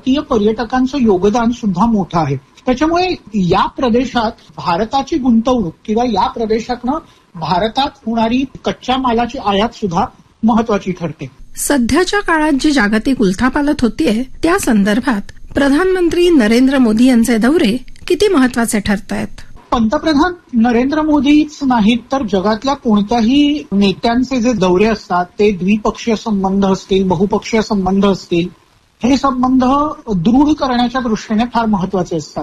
भारतीय पर्यटकांचं योगदान सुद्धा मोठं आहे. त्याच्यामुळे या प्रदेशात भारताची गुंतवणूक किंवा या प्रदेशातनं भारतात होणारी कच्च्या मालाची आयात सुद्धा महत्वाची ठरते. सध्याच्या काळात जी जागतिक उलथापालथ होतीये त्या संदर्भात प्रधानमंत्री नरेंद्र मोदी यांचे दौरे किती महत्वाचे ठरतायत? पंतप्रधान नरेंद्र मोदीच नाहीत तर जगातल्या कोणत्याही नेत्यांचे जे दौरे असतात ते द्विपक्षीय संबंध असतील, बहुपक्षीय संबंध असतील, हे संबंध दृढ करण्याच्या दृष्टीने फार महत्वाचे असतात.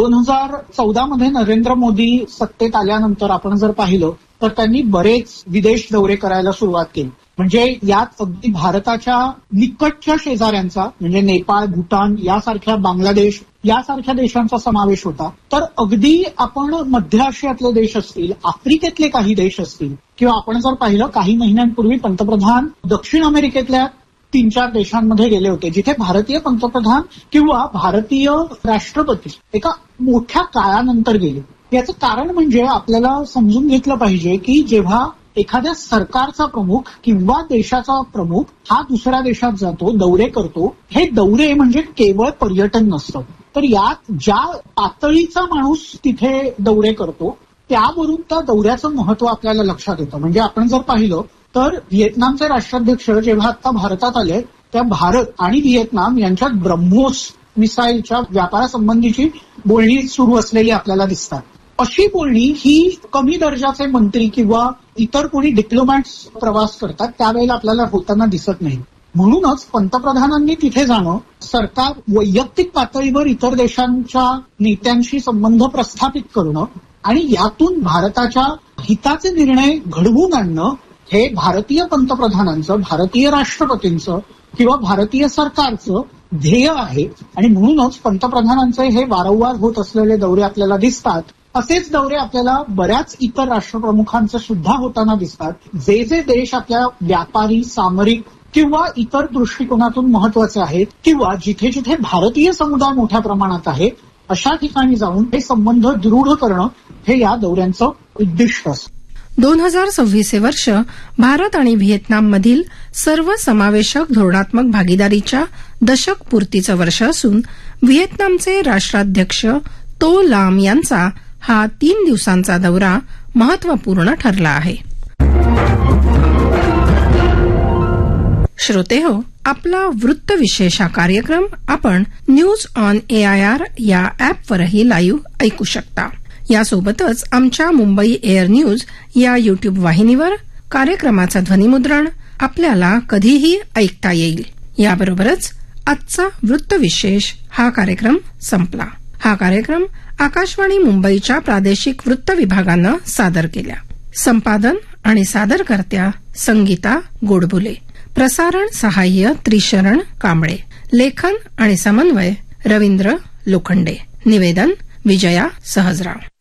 2014 मध्ये नरेंद्र मोदी सत्तेत आल्यानंतर आपण जर पाहिलं तर त्यांनी बरेच विदेश दौरे करायला सुरुवात केली. म्हणजे यात अगदी भारताच्या निकटच्या शेजाऱ्यांचा म्हणजे नेपाळ, भूटान यासारख्या, बांगलादेश यासारख्या देशांचा समावेश होता. तर अगदी आपण मध्य आशियातले देश असतील, आफ्रिकेतले काही देश असतील किंवा आपण जर पाहिलं काही महिन्यांपूर्वी पंतप्रधान दक्षिण अमेरिकेतल्या 3-4 देशांमध्ये गेले होते जिथे भारतीय पंतप्रधान किंवा भारतीय राष्ट्रपती एका मोठ्या काळानंतर गेले. याचं कारण म्हणजे आपल्याला समजून घेतलं पाहिजे की जेव्हा एखाद्या सरकारचा प्रमुख किंवा देशाचा प्रमुख हा दुसऱ्या देशात जातो, दौरे करतो, हे दौरे म्हणजे केवळ पर्यटन नसतं. तर यात ज्या पातळीचा माणूस तिथे दौरे करतो त्यावरून त्या दौऱ्याचं महत्व आपल्याला लक्षात येतं. म्हणजे आपण जर पाहिलं तर व्हिएतनामचे राष्ट्राध्यक्ष जेव्हा आता भारतात आले त्या भारत आणि व्हिएतनाम यांच्यात ब्रह्मोस मिसाईलच्या व्यापारासंबंधीची बोलणी सुरू असलेली आपल्याला दिसतात. अशी बोलणी ही कमी दर्जाचे मंत्री किंवा इतर कोणी डिप्लोमॅट्स प्रवास करतात त्यावेळेला आपल्याला होताना दिसत नाही. म्हणूनच पंतप्रधानांनी तिथे जाणं, सरकार वैयक्तिक पातळीवर इतर देशांच्या नेत्यांशी संबंध प्रस्थापित करणं आणि यातून भारताच्या हिताचे निर्णय घडवून आणणं हे भारतीय पंतप्रधानांचं, भारतीय राष्ट्रपतींचं किंवा भारतीय सरकारचं ध्येय आहे. आणि म्हणूनच पंतप्रधानांचे हे वारंवार होत असलेले दौरे आपल्याला दिसतात. असेच दौरे आपल्याला बऱ्याच इतर राष्ट्रप्रमुखांचे सुद्धा होताना दिसतात. जे जे देश आपल्या व्यापारी, सामरिक किंवा इतर दृष्टिकोनातून महत्वाचे आहेत किंवा जिथे जिथे भारतीय समुदाय मोठ्या प्रमाणात आहे अशा ठिकाणी जाऊन हे संबंध दृढ करणं हे या दौऱ्यांचं उद्दिष्ट असतं. 2026 हे वर्ष भारत आणि व्हिएतनाममधील सर्वसमावेशक धोरणात्मक भागीदारीच्या दशक पूर्तीचं वर्ष असून व्हिएतनामचे राष्ट्राध्यक्ष तो लाम यांचा हा 3 दिवसांचा दौरा महत्वपूर्ण ठरला आहे. श्रोतेहो, आपला वृत्तविशेष हा कार्यक्रम आपण न्यूज ऑन AIR या ॲपवरही लाईव्ह ऐकू शकता. यासोबतच आमच्या मुंबई एअर न्यूज या युट्यूब वाहिनीवर कार्यक्रमाचं ध्वनिमुद्रण आपल्याला कधीही ऐकता येईल. याबरोबरच आजचा वृत्तविशेष हा कार्यक्रम संपला. हा कार्यक्रम आकाशवाणी मुंबईच्या प्रादेशिक वृत्त विभागानं सादर केला. संपादन आणि सादरकर्त्या संगीता गोडबोले. प्रसारण सहाय्य त्रिशरण कांबळे. लेखन आणि समन्वय रवींद्र लोखंडे. निवेदन विजया सहजराव.